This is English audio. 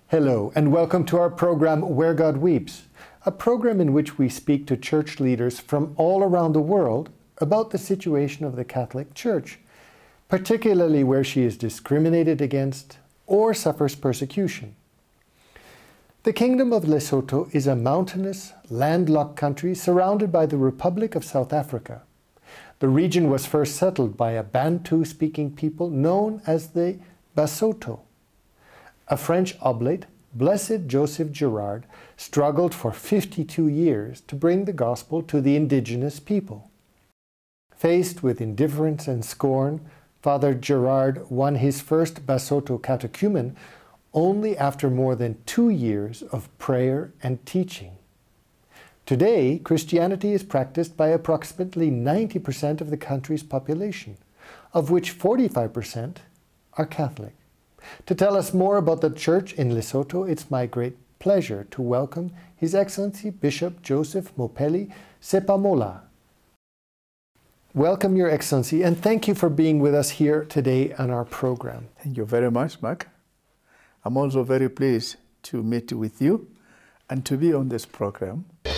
Hello, and welcome to our program, Where God Weeps, a program in which we speak to church leaders from all around the world about the situation of the Catholic Church, particularly where she is discriminated against or suffers persecution. The Kingdom of Lesotho is a mountainous, landlocked country surrounded by the Republic of South Africa. The region was first settled by a Bantu-speaking people known as the Basotho. A French oblate, Blessed Joseph Girard, struggled for 52 years to bring the gospel to the indigenous people. Faced with indifference and scorn, Father Girard won his first Basotho catechumen only after more than 2 years of prayer and teaching. Today, Christianity is practiced by approximately 90% of the country's population, of which 45% are Catholic. To tell us more about the Church in Lesotho, it's my great pleasure to welcome His Excellency Bishop Joseph Mopeli Sepamola. Welcome, Your Excellency, and thank you for being with us here today on our program. Thank you very much, Mark. I'm also very pleased to meet with you and to be on this program.